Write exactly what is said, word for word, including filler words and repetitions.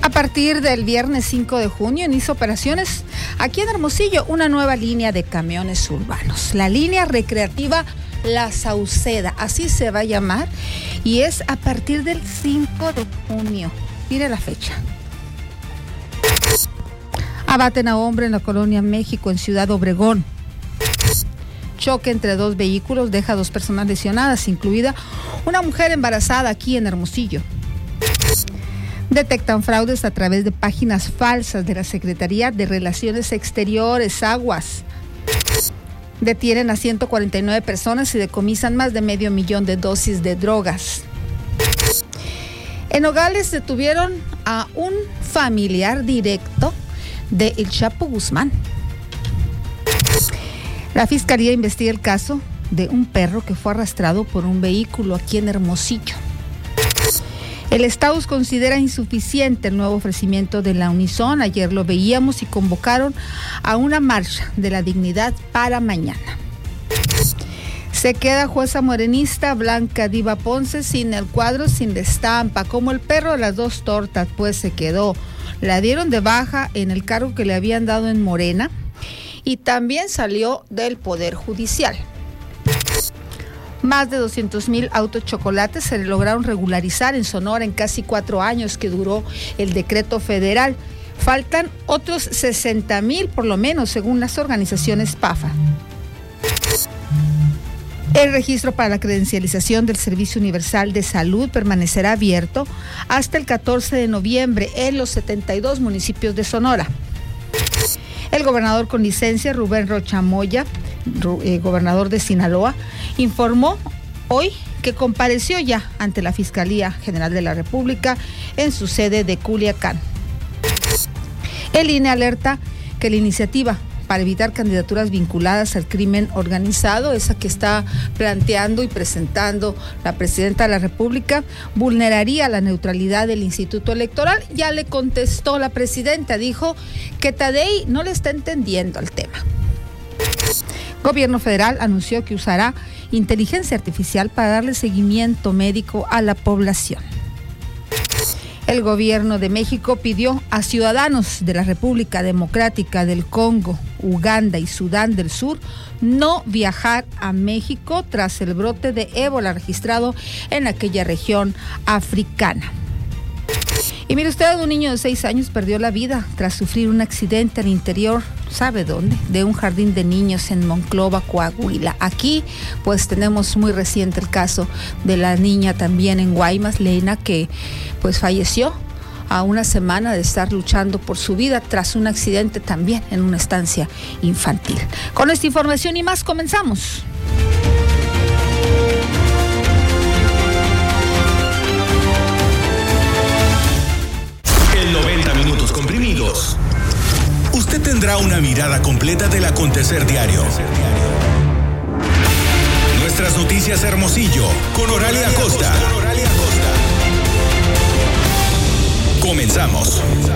A partir del viernes cinco de junio inicia operaciones aquí en Hermosillo una nueva línea de camiones urbanos, la línea recreativa La Sauceda, así se va a llamar, y es a partir del cinco de junio. Mire la fecha. Abaten a hombre en la colonia México, en Ciudad Obregón. Choque entre dos vehículos deja a dos personas lesionadas, incluida una mujer embarazada aquí en Hermosillo. Detectan fraudes a través de páginas falsas de la Secretaría de Relaciones Exteriores, Aguas. Detienen a ciento cuarenta y nueve personas y decomisan más de medio millón de dosis de drogas. En Nogales detuvieron a un familiar directo de El Chapo Guzmán. La Fiscalía investiga el caso de un perro que fue arrastrado por un vehículo aquí en Hermosillo. El Estaus considera insuficiente el nuevo ofrecimiento de la Unison. Ayer lo veíamos y convocaron a una marcha de la dignidad para mañana. Se queda jueza morenista Blanca Diva Ponce sin el cuadro, sin la estampa, como el perro de las dos tortas, pues se quedó. La dieron de baja en el cargo que le habían dado en Morena y también salió del Poder Judicial. Más de doscientos mil autos chocolates se lograron regularizar en Sonora en casi cuatro años que duró el decreto federal. Faltan otros sesenta mil por lo menos, según las organizaciones PAFA. El registro para la credencialización del Servicio Universal de Salud permanecerá abierto hasta el catorce de noviembre en los setenta y dos municipios de Sonora. El gobernador con licencia, Rubén Rocha Moya, eh, gobernador de Sinaloa, informó hoy que compareció ya ante la Fiscalía General de la República en su sede de Culiacán. El I N E alerta que la iniciativa para evitar candidaturas vinculadas al crimen organizado, esa que está planteando y presentando la presidenta de la República, vulneraría la neutralidad del Instituto Electoral. Ya le contestó la presidenta, dijo que Tadei no le está entendiendo al tema. Gobierno federal anunció que usará inteligencia artificial para darle seguimiento médico a la población. El gobierno de México pidió a ciudadanos de la República Democrática del Congo, Uganda y Sudán del Sur no viajar a México tras el brote de ébola registrado en aquella región africana. Y mire usted, un niño de seis años perdió la vida tras sufrir un accidente al interior, ¿sabe dónde? De un jardín de niños en Monclova, Coahuila. Aquí, pues tenemos muy reciente el caso de la niña también en Guaymas, Lena, que pues falleció a una semana de estar luchando por su vida tras un accidente también en una estancia infantil. Con esta información y más comenzamos. En noventa minutos comprimidos, usted tendrá una mirada completa del acontecer diario. Nuestras noticias Hermosillo, con Oralia Acosta. Comenzamos.